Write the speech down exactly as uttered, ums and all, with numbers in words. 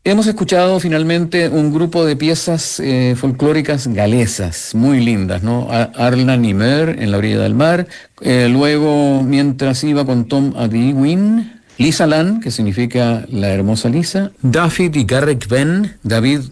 Hemos escuchado finalmente un grupo de piezas eh, folclóricas galesas, muy lindas, ¿no? A- Arla Nimer en la orilla del mar, eh, luego mientras iba con Tom Adiwin, Lisa Lan, que significa la hermosa Lisa, David y Garrick Ben, David